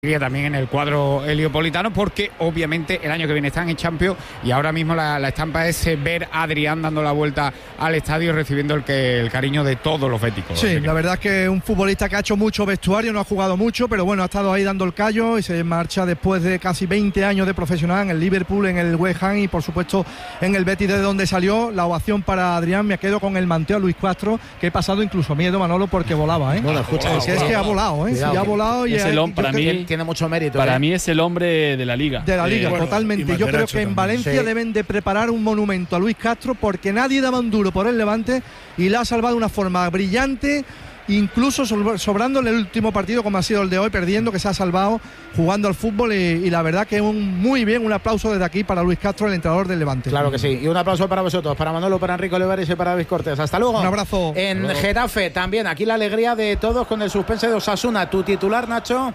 también en el cuadro heliopolitano, porque obviamente el año que viene están en Champions y ahora mismo la estampa es ver a Adrián dando la vuelta al estadio recibiendo el cariño de todos los béticos. Sí, la verdad es que un futbolista que ha hecho mucho vestuario, no ha jugado mucho, pero bueno, ha estado ahí dando el callo y se marcha después de casi 20 años de profesional en el Liverpool, en el West Ham y por supuesto en el Betis, de donde salió. La ovación para Adrián. Me quedo con el manteo a Luis Castro, que he pasado incluso miedo, Manolo, porque volaba, ¿eh? Bueno, escucha, es que ha volado, ¿eh? Cuidado, sí, ha volado y para mí tiene mucho mérito. Para mí es el hombre de la Liga. De la Liga, bueno, totalmente. Yo creo que en Valencia deben de preparar un monumento a Luis Castro, porque nadie daba un duro por el Levante y la ha salvado de una forma brillante, incluso sobrándole el último partido como ha sido el de hoy, perdiendo, que se ha salvado jugando al fútbol y la verdad que muy bien, un aplauso desde aquí para Luis Castro, el entrenador del Levante. Claro que sí, y un aplauso para vosotros, para Manolo, para Enrique Olivares y para David Cortés. Hasta luego. Un abrazo. En Getafe también, aquí la alegría de todos con el suspense de Osasuna. ¿Tu titular, Nacho?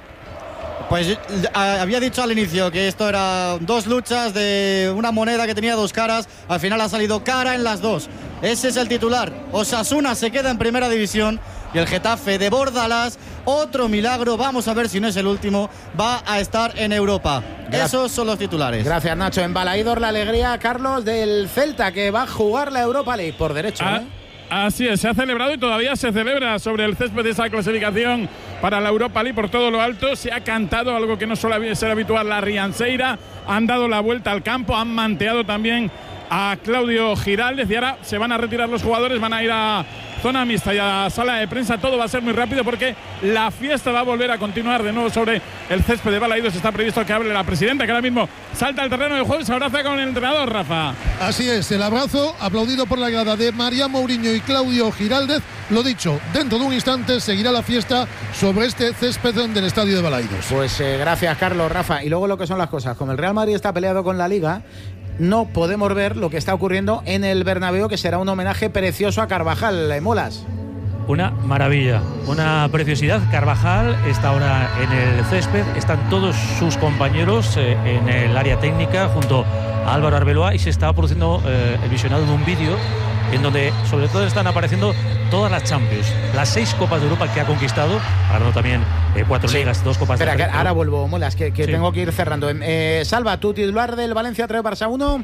Pues había dicho al inicio que esto era dos luchas de una moneda que tenía dos caras. Al final ha salido cara en las dos. Ese es el titular. Osasuna se queda en primera división y el Getafe de Bordalás, otro milagro, vamos a ver si no es el último, va a estar en Europa. Esos son los titulares. Gracias, Nacho. En Balaídor la alegría, Carlos, del Celta, que va a jugar la Europa League por derecho, ¿eh? Así es, se ha celebrado y todavía se celebra sobre el césped de esa clasificación para la Europa League por todo lo alto. Se ha cantado algo que no suele ser habitual, la Rianceira. Han dado la vuelta al campo, han manteado también a Claudio Giraldez y ahora se van a retirar los jugadores, van a ir a zona mixta y a sala de prensa. Todo va a ser muy rápido porque la fiesta va a volver a continuar de nuevo sobre el césped de Balaídos. Está previsto que hable la presidenta, que ahora mismo salta al terreno de juego y se abraza con el entrenador, Rafa. Así es, el abrazo aplaudido por la grada de María Mourinho y Claudio Giraldez. Lo dicho, dentro de un instante seguirá la fiesta sobre este césped del estadio de Balaídos. Pues gracias, Carlos, Rafa. Y luego lo que son las cosas, como el Real Madrid está peleado con la Liga, no podemos ver lo que está ocurriendo en el Bernabéu, que será un homenaje precioso a Carvajal. ¿Molas? Una maravilla, una preciosidad. Carvajal está ahora en el césped, están todos sus compañeros en el área técnica junto a Álvaro Arbeloa y se está produciendo el visionado de un vídeo en donde sobre todo están apareciendo todas las Champions, las 6 Copas de Europa que ha conquistado, ganando también 4 ligas, 2 Copas de Europa. Ahora vuelvo, Molas, que sí, tengo que ir cerrando. Salva, tu titular del Valencia 3 Barça 1.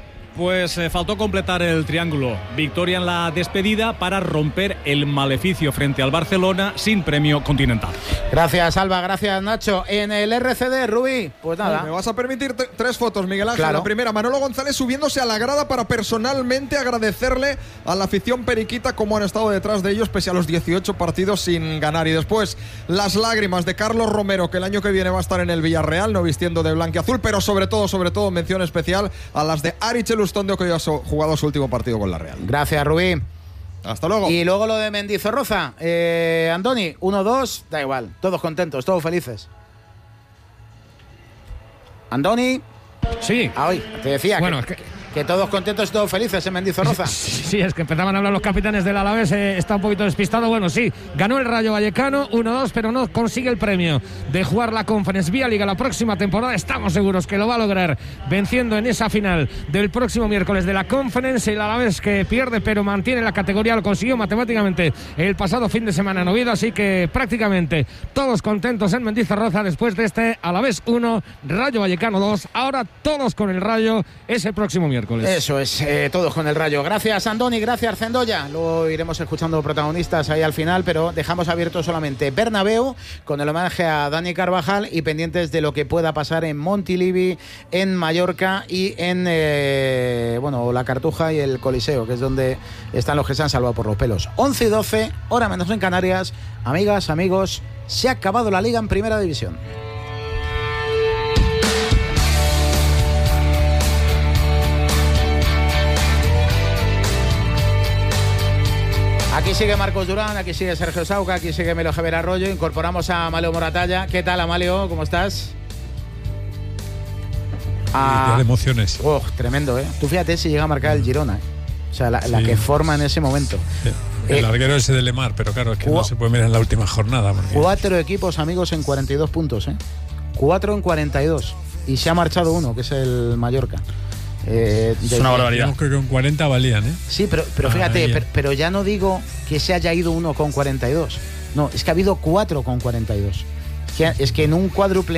Pues faltó completar el triángulo. Victoria en la despedida para romper el maleficio frente al Barcelona sin premio continental. Gracias, Alba. Gracias, Nacho. En el RCD, Rubí, pues nada. Me vas a permitir 3 fotos, Miguel Ángel. Claro. La primera, Manolo González subiéndose a la grada para personalmente agradecerle a la afición periquita cómo han estado detrás de ellos pese a los 18 partidos sin ganar. Y después, las lágrimas de Carlos Romero, que el año que viene va a estar en el Villarreal, no vistiendo de blanquiazul, pero sobre todo, mención especial a las de Arichel Ustondo, que hoy ha jugado su último partido con la Real. Gracias, Rubí. Hasta luego. Y luego lo de Mendizorroza. Andoni, 1-2, da igual. Todos contentos, todos felices. Andoni. Sí. Hoy te decía bueno, que todos contentos y todos felices en Mendizorroza. Sí, es que empezaban a hablar los capitanes del Alavés, está un poquito despistado. Bueno, sí, ganó el Rayo Vallecano 1-2, pero no consigue el premio de jugar la Conference vía Liga la próxima temporada. Estamos seguros que lo va a lograr venciendo en esa final del próximo miércoles de la Conference. El Alavés que pierde pero mantiene la categoría, lo consiguió matemáticamente el pasado fin de semana en Oviedo, así que prácticamente todos contentos en Mendizorroza después de este Alavés 1, Rayo Vallecano 2. Ahora todos con el Rayo ese próximo miércoles. Eso es, todos con el Rayo. Gracias, Andoni, gracias, Cendoya. Luego iremos escuchando protagonistas ahí al final, pero dejamos abierto solamente Bernabéu con el homenaje a Dani Carvajal y pendientes de lo que pueda pasar en Montilivi, en Mallorca y en la Cartuja y el Coliseo, que es donde están los que se han salvado por los pelos. 11:12, hora menos en Canarias. Amigas, amigos, se ha acabado la Liga en Primera División. Aquí sigue Marcos Durán, aquí sigue Sergio Sauca, aquí sigue Melo Javier Arroyo. Incorporamos a Amalio Moratalla. ¿Qué tal, Amalio? ¿Cómo estás? Ya de emociones. Tremendo, ¿eh? Tú fíjate si llega a marcar el Girona, ¿eh? O sea, la que forma en ese momento. Sí. El larguero ese de Lemar, pero claro, es que no se puede mirar en la última jornada. Porque... 4 equipos, amigos, en 42 puntos, ¿eh? 4 en 42. Y se ha marchado uno, que es el Mallorca. Es una barbaridad. Yo creo que con 40 valían, ¿eh? Sí, pero fíjate, pero ya no digo que se haya ido uno con 42. No, es que ha habido 4 con 42. Es que en un cuádruple